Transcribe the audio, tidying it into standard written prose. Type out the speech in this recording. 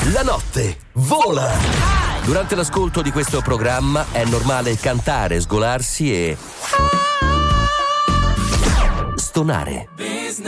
La notte vola. Durante l'ascolto di questo programma è normale cantare, sgolarsi e stonare.